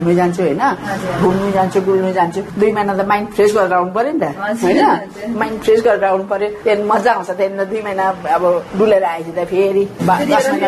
घुम्नु जान्छु होइन, घुम्नु जान्छु डुल्नु जान्छु, 2 महिना त माइन्ड फ्रेस गरेर आउनु पर्यो नि त होइन, माइन्ड फ्रेस गरेर आउनु पर्यो। त्यहाँदेखि मजा आउँछ। त्यहाँदेखि 2 महिना अब डुलेर आएपछि त फेरि 10 महिना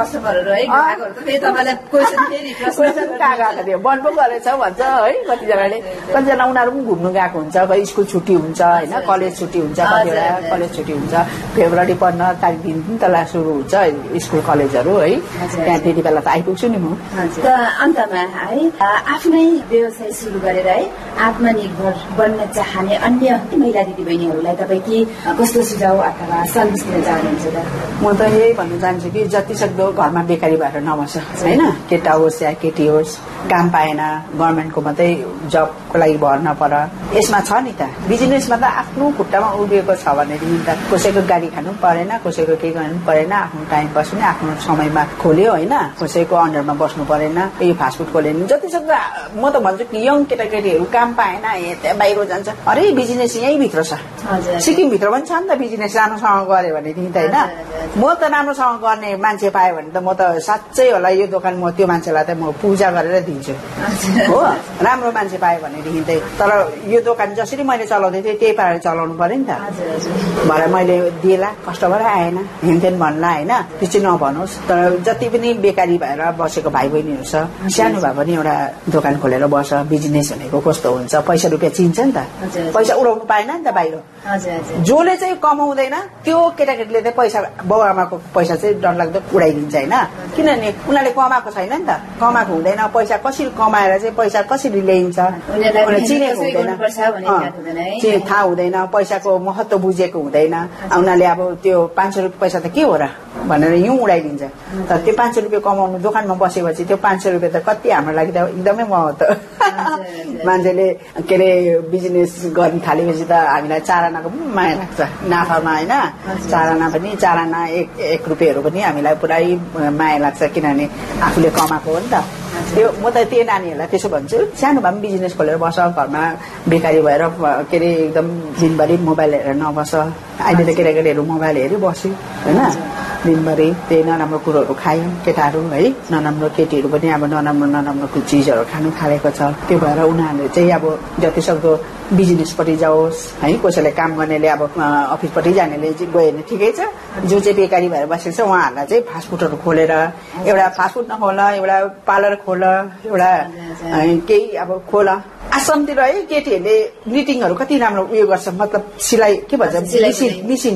बन्द पो गरेछ भन्छ है कतिजनाले। कतिजना उनीहरू पनि घुम्नु गएको हुन्छ, स्कुल छुट्टी हुन्छ होइन, कलेज छुट्टी हुन्छ, कतिवटा कलेज छुट्टी हुन्छ। फेब्रुअरी 15 तारिकदेखि पनि तल सुरु हुन्छ स्कुल कलेजहरू है, त्यहाँ त्यति बेला त आइपुग्छु नि म। अन्तमा है आफ्नै व्यवसाय सुरु गरेर है आत्मनिर्भर बन्न चाहने अन्य महिला दिदीबहिनीहरूलाई तपाईँ के कस्तो सुझाव अथवा सन्देश दिन चाहनुहुन्छ त? म त यही भन्न चाहन्छु कि जति सक्दो घरमा बेकारी भएर नबस होइन, केटा होस् या केटी होस्, काम पाएन गभर्मेन्टको मात्रै जबको लागि भर नपर। यसमा छ नि त बिजनेसमा त आफ्नो खुट्टामा उभिएको छ भनेदेखि त कसैको गाडी खानु परेन, कसैको केही गर्नु परेन, आफ्नो टाइम पास पनि आफ्नो समयमा खोल्यो होइन, कसैको अन्डरमा बस्नु परेन, यो फास्टफुड खोल्यो भने जति सक्दो म त भन्छु कि यङ केटाकेटीहरू काम पाएन त्यहाँ बाहिर जान्छ। अरे बिजनेस यहीँ भित्र छ, सिक्किम भित्र पनि छ नि त बिजनेस। राम्रोसँग गऱ्यो भनेदेखि त होइन, म त राम्रोसँग गर्ने मान्छे पाएँ भने त म त साँच्चै होला यो दोकान म त्यो मान्छेलाई त म पूजा गरेर दिन्छु हो, राम्रो मान्छे पाएँ भनेदेखि चाहिँ। तर यो दोकान जसरी मैले चलाउँदै थिएँ त्यही पाराले चलाउनु पर्यो नि त। भरे मैले दिएला कस्टमर आएन हिँड्थेन भन्ला होइन, त्यो चाहिँ नभनोस्। तर जति पनि बेकारी भएर बसेको भाइ बहिनीहरू छ, सानो भए पनि एउटा दोकान खोलेर बस। बिजनेस भनेको कस्तो हुन्छ, पैसा रुपियाँ चिन्छ नि त, पैसा उडाउनु पाएन नि त बाहिर। जसले चाहिँ कमाउँदैन त्यो केटाकेटीले चाहिँ पैसा बाउ आमाको पैसा चाहिँ डरलाग्दो उडाइदिन्छ होइन, किनभने उनीहरूले कमाएको छैन नि त। कमाएको हुँदैन, पैसा कसरी कमाएर चाहिँ पैसा कसरी ल्याइन्छ चिनेको हुँदैन, थाहा हुँदैन, पैसाको महत्व बुझेको हुँदैन। उनीहरूले अब त्यो 500 रुपियाँ पैसा त के हो र भनेर हिउँ उडाइदिन्छ। तर त्यो 500 रुपियाँ कमाउनु दोकानमा बसेपछि त्यो 500 रुपियाँ त कति हाम्रो लागि त एकदमै महत्व। मान्छेले के अरे बिजनेस गर्न थालेपछि त हामीलाई 4 आनाको पनि माया लाग्छ नाफामा होइन, 4 आना पनि 4 आना 1 रुपियाँहरू पनि हामीलाई पुरै माया लाग्छ, किनभने आफूले कमाएको हो नि त। त्यो म त त्यो नानीहरूलाई त्यसो भन्छु, सानो भए पनि बिजनेस खोलेर बस, घरमा बेकारी भएर के अरे एकदम दिनभरि मोबाइल हेरेर नबस। अहिले त केटाकेटीहरू मोबाइल हेऱ्यो बस्यो होइन, दिनभरि त्यही नराम्रो कुरोहरू खायो केटाहरू है, नराम्रो केटीहरू पनि अब नराम्रो चिजहरू खानु थालेको छ। त्यो भएर उनीहरूले चाहिँ अब जति सक्दो बिजनेसपट्टि जाओस् है। कसैले काम गर्नेले अब अफिसपट्टि जानेले गयो भने ठिकै छ, जो चाहिँ बेकारी भएर बसेको छ उहाँहरूलाई चाहिँ फास्टफुडहरू खोलेर एउटा फास्टफुड नखोल, एउटा पार्लर खोल, एउटा केही अब खोल। आसामतिर है केटीहरूले निटिङहरू कति राम्रो उयो गर्छ, मतलब सिलाइ के भन्छ मिसिन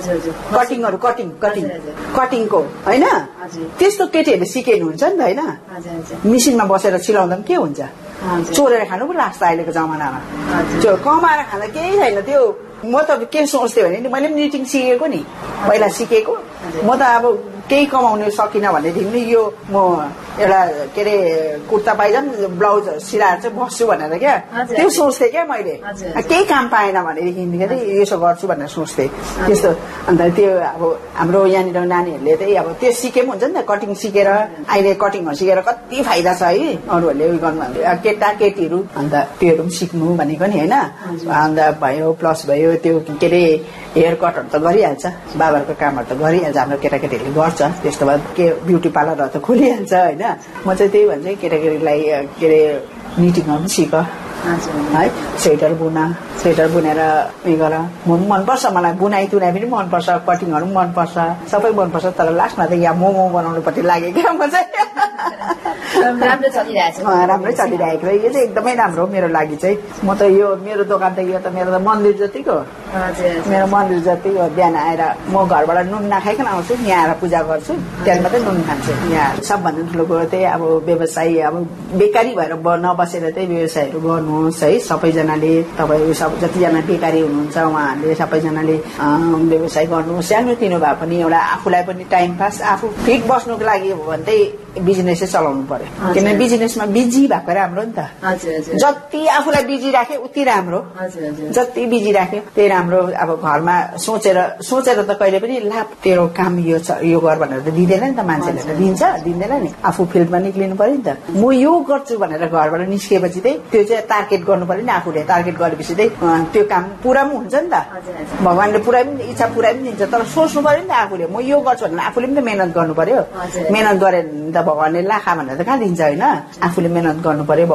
कटिङको होइन, त्यस्तो केटीहरूले सिकेनुहुन्छ नि त होइन। मिसिनमा बसेर सिलाउँदा पनि के हुन्छ, चोरेर खानु पो लाग्छ अहिलेको जमानामा। त्यो कमाएर खाँदा केही छैन। त्यो म त के सोच्थेँ भने नि, मैले पनि निटिङ सिकेको नि, पहिला सिकेको। म त अब केही कमाउनु सकिनँ भनेदेखि नि यो म एउटा के अरे कुर्ता पाइजाम ब्लाउज सिलाएर चाहिँ बस्छु भनेर क्या, त्यो सोच्थेँ क्या मैले। केही काम पाएन भनेदेखि यसो गर्छु भनेर सोच्थेँ त्यस्तो। अन्त त्यो अब हाम्रो यहाँनिर नानीहरूले चाहिँ अब त्यो सिके पनि हुन्छ नि त, कटिङ सिकेर अहिले कटिङहरू सिकेर कति फाइदा छ है अरूहरूले उयो गर्नु भने केटा केटीहरू। अन्त त्योहरू पनि सिक्नु भनेको नि होइन। अन्त भयो प्लस भयो त्यो के अरे हेयर कटहरू त गरिहाल्छ, बाबाहरूको कामहरू त गरिहाल्छ, हाम्रो केटाकेटीहरूले गर्छ। त्यस्तो भए के ब्युटी पार्लरहरू त खोलिहाल्छ होइन। म चाहिँ त्यही भन्छु केटाकेटीलाई के अरे निटिङहरू पनि सिक है, स्वेटर बुनेर उयो गर। म पनि मनपर्छ, मलाई बुनाइ तुनाइ पनि मनपर्छ, कटिङहरू पनि मनपर्छ, सबै मनपर्छ। तर लास्टमा त यहाँ मोमो बनाउनुपट्टि लाग्यो क्या म चाहिँ। राम्रो चलिरहेको यो चाहिँ एकदमै राम्रो हो मेरो लागि चाहिँ। म त यो मेरो दोकान त यो त मेरो त मन्दिर जतिको, मेरो मन्दिर जति हो। बिहान आएर म घरबाट नुन नखाइकन आउँछु, यहाँ आएर पूजा गर्छु, त्यहाँदेखि मात्रै नुन खान्छु। यहाँ सबभन्दा ठुलो कुरो चाहिँ अब व्यवसाय, अब बेकारी भएर नबसेर चाहिँ व्यवसायहरू गर्नुहोस् है सबैजनाले। तपाईँ सब जतिजना बेकारी हुनुहुन्छ उहाँहरूले सबैजनाले व्यवसाय गर्नुहोस्। सानो तिनो भए पनि एउटा आफूलाई पनि टाइम पास, आफू फिट बस्नुको लागि हो भने चाहिँ बिजनेसै चलाउनु पर्यो, किनभने बिजनेसमा बिजी भएको राम्रो नि त। जति आफूलाई बिजी राख्यो उति राम्रो, जति बिजी राख्यो त्यही राम्रो। अब घरमा सोचेर त कहिले पनि लाभ तेरो काम यो छ यो गर भनेर त दिँदैन नि त, मान्छेले त दिँदैन नि। आफू फिल्डमा निक्लिनु पर्यो नि त। म यो गर्छु भनेर घरबाट निस्किएपछि चाहिँ त्यो चाहिँ टार्गेट गर्नु पर्यो नि। आफूले टार्गेट गरेपछि चाहिँ त्यो काम पुरा पनि हुन्छ नि त, भगवानले पुरा पनि इच्छा पुरा पनि दिन्छ। तर सोच्नु पर्यो नि त आफूले, म यो गर्छु भनेर आफूले पनि त मेहनत गर्नु पर्यो। मेहनत गरेर त भगवानले लाखा भनेर त कहाँ दिन्छ होइन आफूले मेहनत गर्नु पर्यो